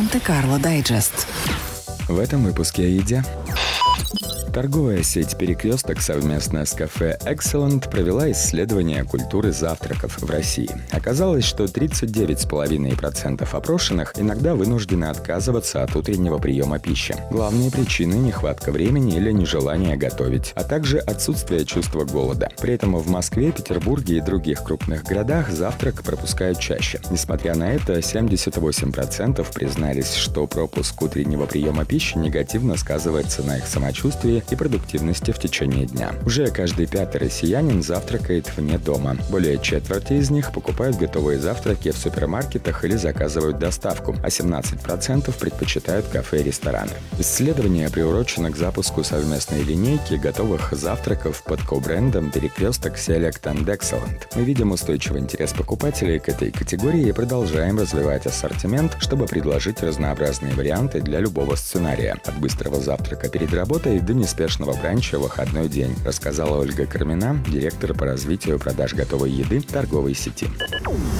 Монте-Карло Дайджест. В этом выпуске о еде. Торговая сеть «Перекресток» совместно с кафе «Excellent» провела исследование культуры завтраков в России. Оказалось, что 39,5% опрошенных иногда вынуждены отказываться от утреннего приема пищи. Главные причины – нехватка времени или нежелание готовить, а также отсутствие чувства голода. При этом в Москве, Петербурге и других крупных городах завтрак пропускают чаще. Несмотря на это, 78% признались, что пропуск утреннего приема пищи негативно сказывается на их самочувствии и продуктивности в течение дня. Уже каждый пятый россиянин завтракает вне дома. Более четверти из них покупают готовые завтраки в супермаркетах или заказывают доставку, а 17% предпочитают кафе и рестораны. Исследование приурочено к запуску совместной линейки готовых завтраков под ко-брендом «Перекресток Select and Excellent». Мы видим устойчивый интерес покупателей к этой категории и продолжаем развивать ассортимент, чтобы предложить разнообразные варианты для любого сценария. От быстрого завтрака перед работой до неспешного бранча в выходной день, рассказала Ольга Кармина, директор по развитию продаж готовой еды торговой сети.